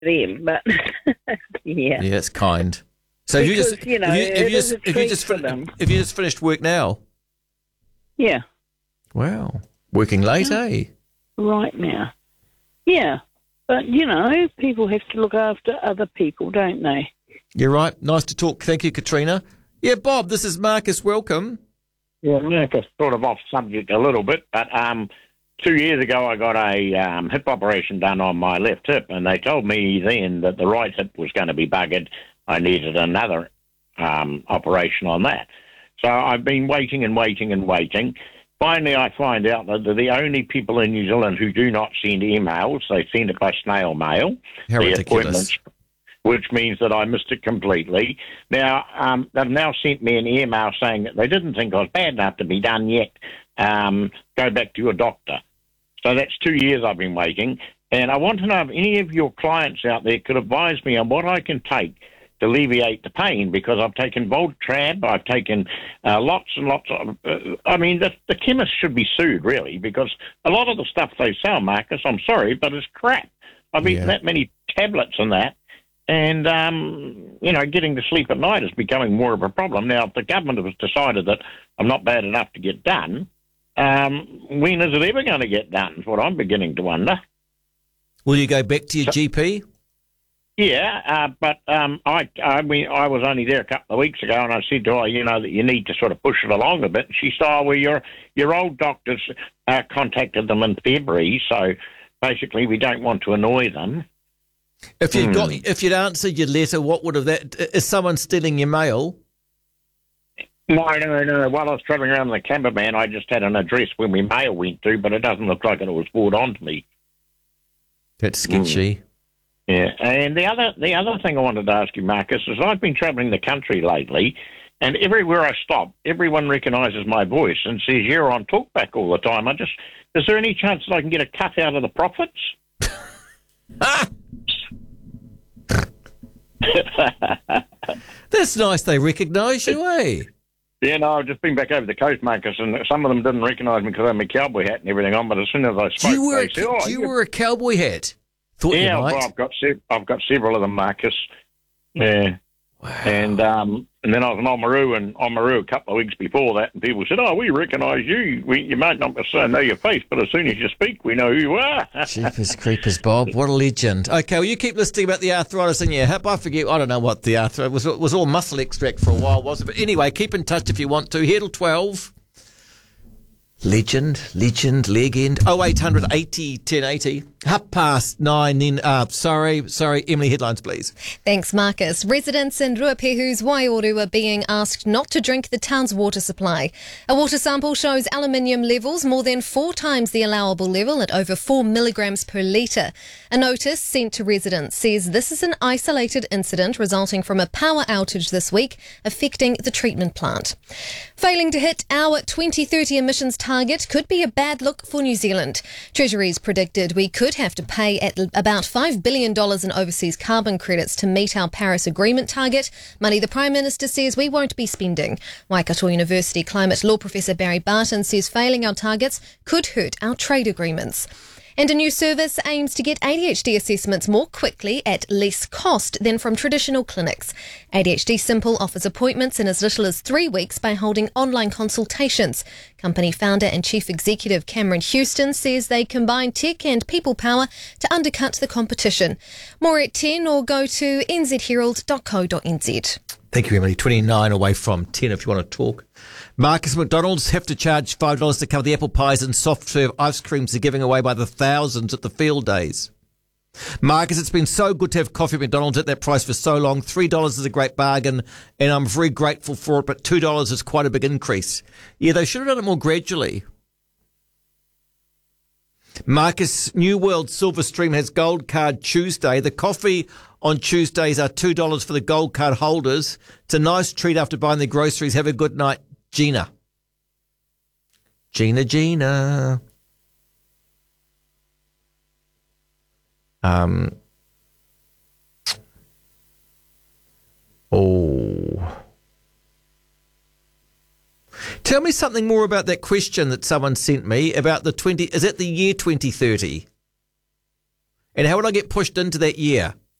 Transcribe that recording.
them, but yeah. Yeah, it's kind. So Because, if you just finished work now? Yeah, Wow. Working late, eh? right now. Yeah, but, people have to look after other people, don't they? You're right. Nice to talk. Thank you, Katrina. Yeah, Bob, this is Marcus. Welcome. Yeah, Marcus, sort of off subject a little bit, but 2 years ago I got a hip operation done on my left hip, and they told me then that the right hip was going to be buggered. I needed another operation on that. So I've been waiting and waiting and waiting. Finally, I find out that they're the only people in New Zealand who do not send emails. They send it by snail mail. How ridiculous. Which means that I missed it completely. Now, they've now sent me an email saying that they didn't think I was bad enough to be done yet. Go back to your doctor. So that's 2 years I've been waiting. And I want to know if any of your clients out there could advise me on what I can take to alleviate the pain, because I've taken Voltrab, I've taken lots and lots of... the chemists should be sued, really, because a lot of the stuff they sell, Marcus, I'm sorry, but it's crap. I've eaten that many tablets and that, and, getting to sleep at night is becoming more of a problem. Now, if the government has decided that I'm not bad enough to get done, when is it ever going to get done is what I'm beginning to wonder. Will you go back to your GP? Yeah, but I was only there a couple of weeks ago, and I said to her, that you need to sort of push it along a bit. And she said, "Oh, well, your old doctors contacted them in February, so basically we don't want to annoy them." If you'd answered your letter, what would have that? Is someone stealing your mail? No. While I was travelling around in the camper van, I just had an address where my mail went to, but it doesn't look like it was forwarded on to me. That's sketchy. Yeah, and the other thing I wanted to ask you, Marcus, is I've been travelling the country lately, and everywhere I stop, everyone recognises my voice and says, "You're on talkback all the time." Is there any chance that I can get a cut out of the profits? That's nice they recognise you, eh? Yeah, no, I've just been back over the coast, Marcus, and some of them didn't recognise me because I had my cowboy hat and everything on, but as soon as I spoke, do you wear a cowboy hat? Thought you might. Well, I've got several of them, Marcus. Yeah. Wow. And then I was in Oamaru a couple of weeks before that, and people said, "Oh, we recognise you. You might not know your face, but as soon as you speak, we know who you are." Jeepers creepers, Bob. What a legend. Okay, well, you keep listening about the arthritis in your hip. I don't know what the arthritis was all muscle extract for a while, was it? But anyway, keep in touch if you want to. Here till 12. Legend, 0800 80 1080. 9:30, then, sorry, Emily, headlines, please. Thanks, Marcus. Residents in Ruapehu's Waioru are being asked not to drink the town's water supply. A water sample shows aluminium levels more than 4 times the allowable level at over 4 milligrams per litre. A notice sent to residents says this is an isolated incident resulting from a power outage this week affecting the treatment plant. Failing to hit our 2030 emissions target could be a bad look for New Zealand. Treasury's predicted we could have to pay at about $5 billion in overseas carbon credits to meet our Paris Agreement target, money the Prime Minister says we won't be spending. Waikato University climate law professor Barry Barton says failing our targets could hurt our trade agreements. And a new service aims to get ADHD assessments more quickly at less cost than from traditional clinics. ADHD Simple offers appointments in as little as 3 weeks by holding online consultations. Company founder and chief executive Cameron Houston says they combine tech and people power to undercut the competition. More at 10 or go to nzherald.co.nz. Thank you, Emily. 29 away from 10 if you want to talk. Marcus, McDonald's have to charge $5 to cover the apple pies and soft serve ice creams they're giving away by the thousands at the field days. Marcus, it's been so good to have coffee at McDonald's at that price for so long. $3 is a great bargain, and I'm very grateful for it, but $2 is quite a big increase. Yeah, they should have done it more gradually. Marcus, New World Silver Stream has Gold Card Tuesday. The coffee on Tuesdays are $2 for the Gold Card holders. It's a nice treat after buying their groceries. Have a good night, Gina. Gina. Tell me something more about that question that someone sent me about is it the year 2030? And how would I get pushed into that year?